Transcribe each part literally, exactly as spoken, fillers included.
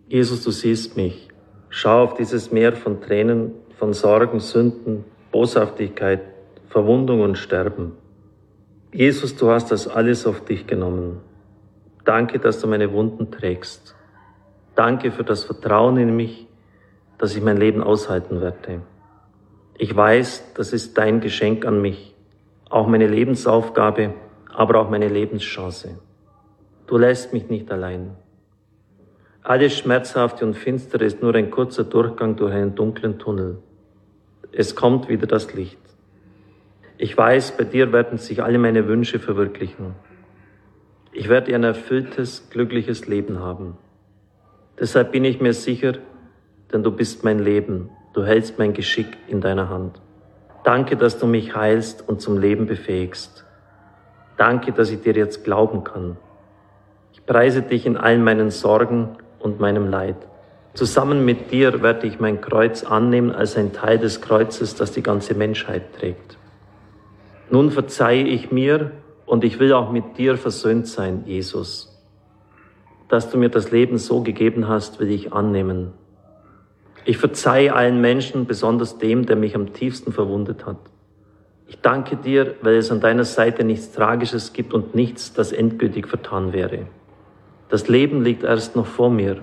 Jesus, du siehst mich. Schau auf dieses Meer von Tränen, von Sorgen, Sünden, Boshaftigkeit, Verwundung und Sterben. Jesus, du hast das alles auf dich genommen. Danke, dass du meine Wunden trägst. Danke für das Vertrauen in mich, dass ich mein Leben aushalten werde. Ich weiß, das ist dein Geschenk an mich, auch meine Lebensaufgabe, aber auch meine Lebenschance. Du lässt mich nicht allein. Alles Schmerzhafte und Finstere ist nur ein kurzer Durchgang durch einen dunklen Tunnel. Es kommt wieder das Licht. Ich weiß, bei dir werden sich alle meine Wünsche verwirklichen. Ich werde ein erfülltes, glückliches Leben haben. Deshalb bin ich mir sicher, denn du bist mein Leben, du hältst mein Geschick in deiner Hand. Danke, dass du mich heilst und zum Leben befähigst. Danke, dass ich dir jetzt glauben kann. Ich preise dich in allen meinen Sorgen und meinem Leid. Zusammen mit dir werde ich mein Kreuz annehmen als ein Teil des Kreuzes, das die ganze Menschheit trägt. Nun verzeihe ich mir und ich will auch mit dir versöhnt sein, Jesus. Dass du mir das Leben so gegeben hast, will ich annehmen. Ich verzeihe allen Menschen, besonders dem, der mich am tiefsten verwundet hat. Ich danke dir, weil es an deiner Seite nichts Tragisches gibt und nichts, das endgültig vertan wäre. Das Leben liegt erst noch vor mir.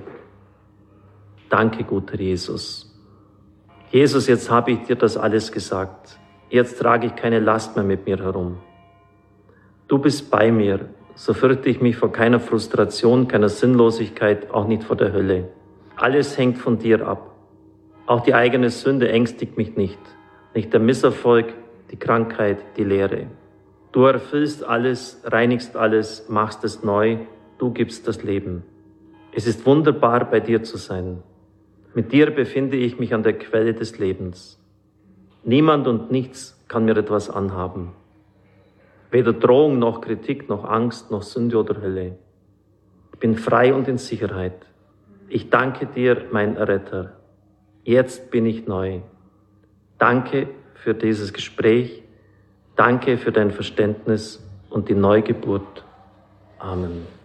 Danke, guter Jesus. Jesus, jetzt habe ich dir das alles gesagt. Jetzt trage ich keine Last mehr mit mir herum. Du bist bei mir, so fürchte ich mich vor keiner Frustration, keiner Sinnlosigkeit, auch nicht vor der Hölle. Alles hängt von dir ab. Auch die eigene Sünde ängstigt mich nicht. Nicht der Misserfolg, die Krankheit, die Leere. Du erfüllst alles, reinigst alles, machst es neu. Du gibst das Leben. Es ist wunderbar, bei dir zu sein. Mit dir befinde ich mich an der Quelle des Lebens. Niemand und nichts kann mir etwas anhaben. Weder Drohung noch Kritik noch Angst noch Sünde oder Hölle. Ich bin frei und in Sicherheit. Ich danke dir, mein Erretter. Jetzt bin ich neu. Danke für dieses Gespräch. Danke für dein Verständnis und die Neugeburt. Amen.